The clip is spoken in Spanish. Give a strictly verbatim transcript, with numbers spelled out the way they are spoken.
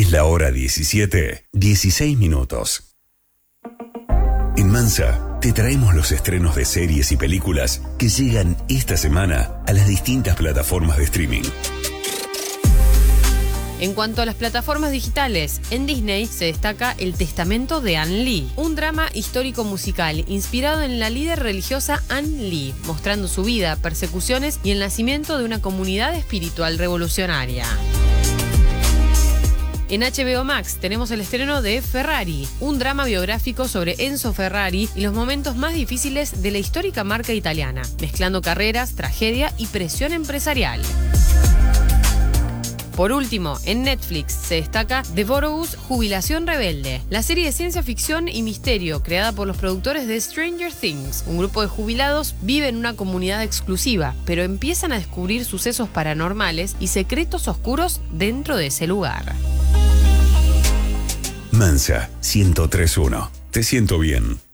Es la hora diecisiete, dieciséis minutos. En Mansa te traemos los estrenos de series y películas que llegan esta semana a las distintas plataformas de streaming. En cuanto a las plataformas digitales, en Disney se destaca El Testamento de Ann Lee, un drama histórico musical inspirado en la líder religiosa Ann Lee, mostrando su vida, persecuciones y el nacimiento de una comunidad espiritual revolucionaria. En H B O Max tenemos el estreno de Ferrari, un drama biográfico sobre Enzo Ferrari y los momentos más difíciles de la histórica marca italiana, mezclando carreras, tragedia y presión empresarial. Por último, en Netflix se destaca The Boroughs, Jubilación Rebelde, la serie de ciencia ficción y misterio creada por los productores de Stranger Things. Un grupo de jubilados vive en una comunidad exclusiva, pero empiezan a descubrir sucesos paranormales y secretos oscuros dentro de ese lugar. Mansa ciento tres punto uno. Te siento bien.